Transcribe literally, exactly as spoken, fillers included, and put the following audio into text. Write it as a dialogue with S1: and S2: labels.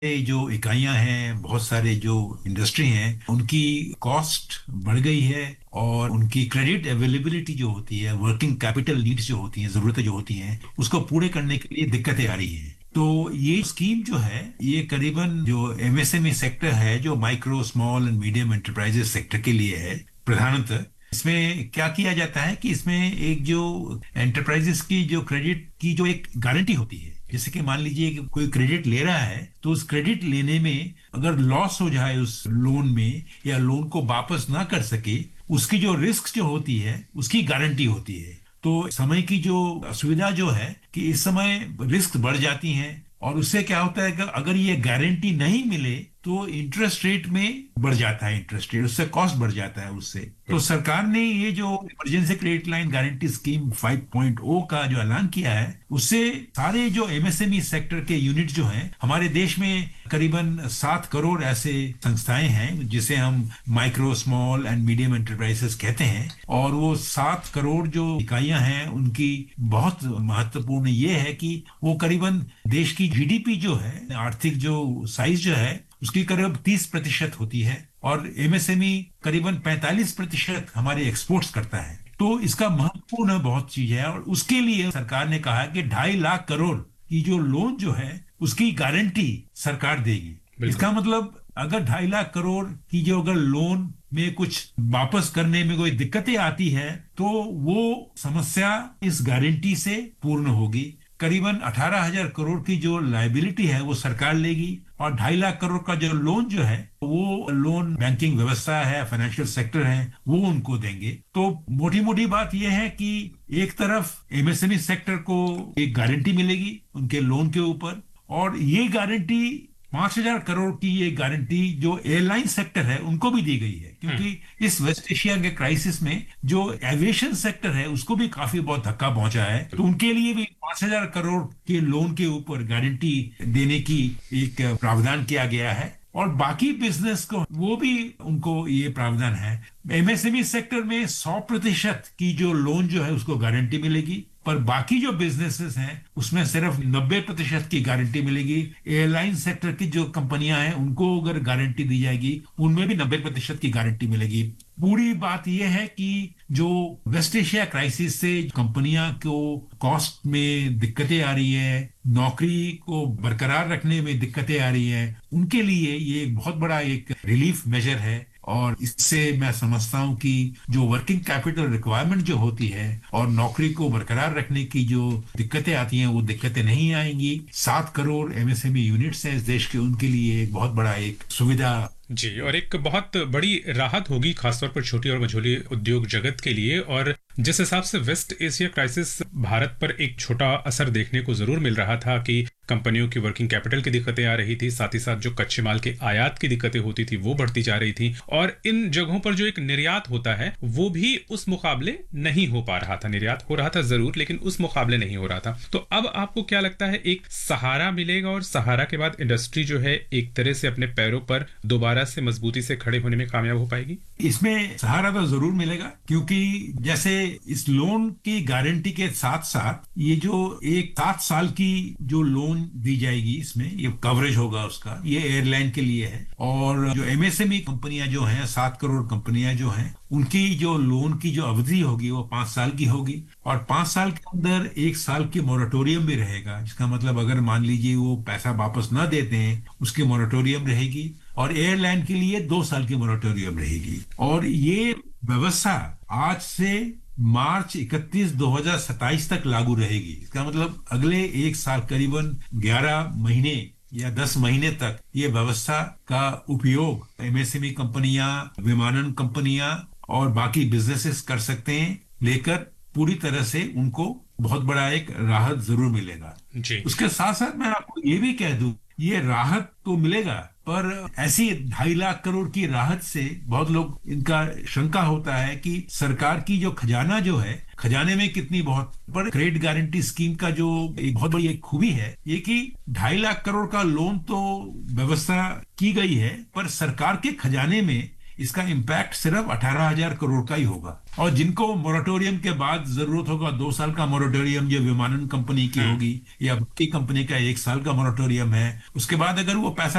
S1: ये जो इकाइयां हैं, बहुत सारे जो इंडस्ट्री हैं, उनकी कॉस्ट बढ़ गई है और उनकी क्रेडिट अवेलेबिलिटी जो होती है, वर्किंग कैपिटल नीड्स जो होती हैं, जरूरतें जो होती हैं, उसको पूरे करने के लिए दिक्कतें आ रही हैं। तो ये स्कीम जो है, ये करीबन जो एमएसएमई सेक्टर है, जो micro small and medium enterprises sector के लिए है प्रधानतः। इसमें क्या किया जाता है कि इसमें एक जो एंटरप्राइजेस की जो क्रेडिट की जो एक गारंटी होती है, जैसे कि मान लीजिए कि कोई क्रेडिट ले रहा है, तो उस क्रेडिट लेने में अगर लॉस हो जाए उस लोन में, या लोन को वापस ना कर सके, उसकी जो रिस्क जो होती है उसकी गारंटी होती है। तो समय की जो असुविधा जो है कि इस समय रिस्क बढ़ जाती हैं, और उससे क्या होता है कि अगर ये गारंटी नहीं मिले तो इंटरेस्ट रेट में बढ़ जाता है, इंटरेस्ट रेट, उससे कॉस्ट बढ़ जाता है उससे। तो सरकार ने ये जो emergency credit line guarantee scheme five point ओ का जो ऐलान किया है, उससे सारे जो एमएसएमई सेक्टर के यूनिट जो हैं हमारे देश में, करीबन सात करोड़ ऐसे संस्थाएं हैं जिसे हम micro small and medium enterprises कहते हैं, और वो सात करोड़ जो इकाइयां हैं उनकी बहुत महत्वपूर्ण ये है कि वो करीबन देश की जीडीपी जो है, आर्थिक जो साइज जो है, उसकी करीब तीस प्रतिशत होती है, और एमएसएमई करीबन पैंतालीस प्रतिशत हमारे एक्सपोर्ट्स करता है। तो इसका महत्वपूर्ण बहुत चीज है, और उसके लिए सरकार ने कहा कि ढाई लाख करोड़ की जो लोन जो है उसकी गारंटी सरकार देगी। इसका मतलब अगर ढाई लाख करोड़ की जो अगर लोन में कुछ वापस करने में कोई दिक्कतें आती है, तो वो समस्या इस गारंटी से पूर्ण होगी। करीबन अठारह हजार करोड़ की जो लायबिलिटी है वो सरकार लेगी, और ढाई लाख करोड़ का जो लोन जो है वो लोन बैंकिंग व्यवस्था है, फाइनेंशियल सेक्टर है, वो उनको देंगे। तो मोटी मोटी बात यह है कि एक तरफ एमएसएमई सेक्टर को एक गारंटी मिलेगी उनके लोन के ऊपर, और ये गारंटी पांच हजार करोड़ की ये गारंटी जो एयरलाइन सेक्टर है उनको भी दी गई है, क्योंकि इस वेस्ट एशिया के क्राइसिस में जो एविएशन सेक्टर है उसको भी काफी बहुत धक्का पहुंचा है। तो उनके लिए भी पांच हजार करोड़ के लोन के ऊपर गारंटी देने की एक प्रावधान किया गया है, और बाकी बिजनेस को वो भी उनको ये प्रावधान है। एमएसएमई सेक्टर में सौ प्रतिशत की जो लोन जो है उसको गारंटी मिलेगी, पर बाकी जो बिजनेसेस हैं उसमें सिर्फ नब्बे प्रतिशत की गारंटी मिलेगी। एयरलाइन सेक्टर की जो कंपनियां हैं उनको अगर गारंटी दी जाएगी, उनमें भी नब्बे प्रतिशत की गारंटी मिलेगी। पूरी बात यह है कि जो वेस्ट एशिया क्राइसिस से कंपनियां को कॉस्ट में दिक्कतें आ रही है, नौकरी को बरकरार रखने में दिक्कतें आ रही है, उनके लिए ये एक बहुत बड़ा एक रिलीफ मेजर है। और इससे मैं समझता हूं कि जो वर्किंग कैपिटल रिक्वायरमेंट जो होती है और नौकरी को बरकरार रखने की जो दिक्कतें आती हैं, वो दिक्कतें नहीं आएंगी। सात करोड़ एमएसएमई यूनिट्स हैं इस देश के, उनके लिए एक बहुत बड़ा एक सुविधा
S2: जी, और एक बहुत बड़ी राहत होगी खासतौर पर छोटी और मझोली उद्योग जगत के लिए। और जिस हिसाब से वेस्ट एशिया क्राइसिस भारत पर एक छोटा असर देखने को जरूर मिल रहा था कि कंपनियों की वर्किंग कैपिटल की दिक्कतें आ रही थी, साथ ही साथ जो कच्चे माल के आयात की दिक्कतें होती थी वो बढ़ती जा रही थी, और इन जगहों पर जो एक निर्यात होता है वो भी उस मुकाबले नहीं हो पा रहा था। निर्यात हो रहा था जरूर, लेकिन उस मुकाबले नहीं हो रहा था। तो अब आपको क्या लगता है, एक सहारा मिलेगा और सहारा के बाद इंडस्ट्री जो है एक तरह से अपने पैरों पर दोबारा से मजबूती से खड़े होने में कामयाब हो पाएगी?
S1: इसमें सहारा तो जरूर मिलेगा, क्योंकि जैसे इस लोन की गारंटी के साथ साथ ये जो एक सात साल की जो लोन दी जाएगी, इसमें ये कवरेज होगा उसका, ये एयरलाइन के लिए है। और जो एमएसएमई कंपनियां जो हैं, सात करोड़ कंपनियां जो हैं, उनकी जो लोन की जो अवधि होगी वो पांच साल की होगी, और पांच साल के अंदर एक साल की मोरेटोरियम भी रहेगा, जिसका मतलब अगर मान लीजिए वो पैसा वापस ना देते हैं, उसकी मोरेटोरियम रहेगी। और एयरलाइन के लिए दो साल की मोरेटोरियम रहेगी। और ये व्यवस्था आज से मार्च इकतीस दो हजार सत्ताईस तक लागू रहेगी। इसका मतलब अगले एक साल, करीबन ग्यारह महीने या दस महीने तक ये व्यवस्था का उपयोग एमएसएमई कंपनियां, विमानन कंपनियां और बाकी बिजनेसेस कर सकते हैं, लेकर पूरी तरह से उनको बहुत बड़ा एक राहत जरूर मिलेगा
S2: जी।
S1: उसके साथ साथ मैं आपको ये भी कह दूं, ये राहत तो मिलेगा, पर ऐसी ढाई लाख करोड़ की राहत से बहुत लोग, इनका शंका होता है कि सरकार की जो खजाना जो है, खजाने में कितनी बहुत। पर क्रेडिट गारंटी स्कीम का जो एक बहुत बड़ी एक खूबी है ये कि ढाई लाख करोड़ का लोन तो व्यवस्था की गई है, पर सरकार के खजाने में इसका इम्पैक्ट सिर्फ अठारह हजार करोड़ का ही होगा। और जिनको मोरेटोरियम के बाद जरूरत होगा दो साल का मोरेटोरियम, जो विमानन कंपनी की होगी या की कंपनी का एक साल का मोरेटोरियम है, उसके बाद अगर वो पैसा